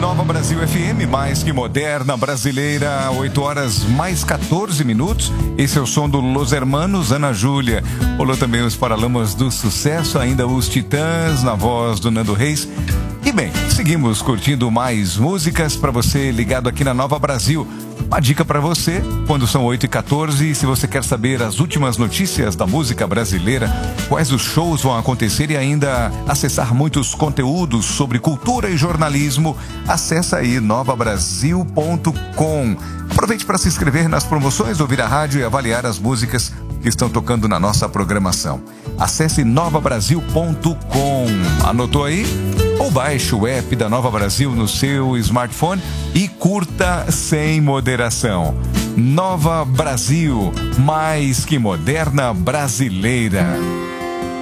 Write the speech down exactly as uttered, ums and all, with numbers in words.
Nova Brasil F M, mais que moderna, brasileira, oito horas mais quatorze minutos. Esse é o som do Los Hermanos, Ana Júlia. Rolou também os Paralamas do Sucesso, ainda os Titãs, na voz do Nando Reis. E bem, seguimos curtindo mais músicas para você ligado aqui na Nova Brasil. Uma dica para você, quando são oito e quatorze, se você quer saber as últimas notícias da música brasileira, quais os shows vão acontecer e ainda acessar muitos conteúdos sobre cultura e jornalismo, acessa aí nova brasil ponto com. Aproveite para se inscrever nas promoções, ouvir a rádio e avaliar as músicas que estão tocando na nossa programação. Acesse nova brasil ponto com. Anotou aí? Ou baixe o app da Nova Brasil no seu smartphone e curta sem moderação. Nova Brasil, mais que moderna brasileira.